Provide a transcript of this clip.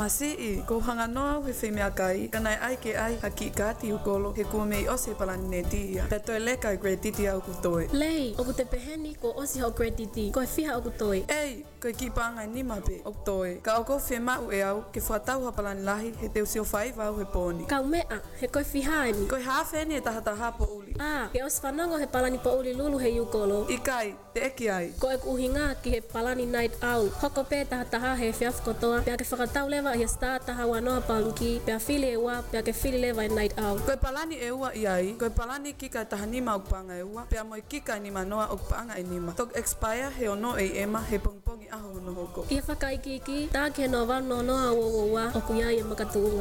Masi ko hanga noa he whemea kai, kanai ai ke ai haki kāti ukolo he kua mei ose palani ne tia. Te toi leka grade titi au kutoe. Lei, oku te peheni ko osi hau grade titi, ko e whiha oku toi. Ei, koe ki pāngai ni mape, ok toe. Ka oko whemau e au, ke whatau hapalani lahi, he teo sio whaiva au he pōni. Kau mea, he koe whiha ni. Koe hawheni e tahataha po uli. Ke os whanongo he palani po uli lulu he ukolo. Ikai, te eki ai. Ko e uhinga ki he palani night out. Hoko pē tahataha he whiawhikotoa, pia ke whakatau lewa i he star taha wanoa panki, pia whili e ua, pia ke whili lewa i night out. Koe palani e ua i ai, koe palani kika taha nima ok panga e ua, pia moi kika ni manoa ok panga e nima. Tok expire he ono e ema he pongpongi aho no hoko. I he whakaikiki, tā ke no wano noa ua oku ia i makatuunga.